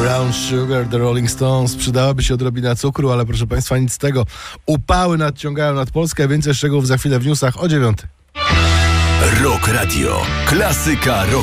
Brown Sugar, The Rolling Stones. Przydałaby się odrobina cukru, ale proszę Państwa, nic z tego. Upały nadciągają nad Polskę. Więcej szczegółów za chwilę w newsach o 9:00. Rock Radio. Klasyka rock.